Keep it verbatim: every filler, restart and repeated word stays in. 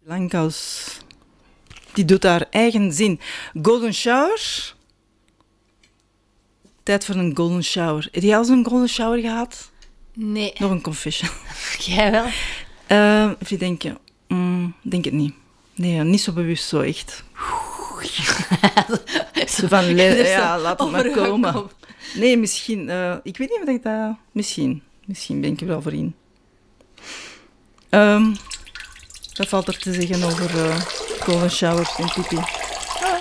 Langkous, die doet haar eigen zin. Golden shower. Tijd voor een golden shower. Heb jij al zo'n golden shower gehad? Nee. Nog een confession. Jij wel? Uh, even denken. Mm, denk het niet. Nee, niet zo bewust, zo echt. Zo van, le- ja, laat het maar komen. Kom. Nee, misschien. Uh, ik weet niet wat ik dat... Misschien. Misschien ben ik er wel voor in. Um, wat valt er te zeggen over uh, golden showers en pipi?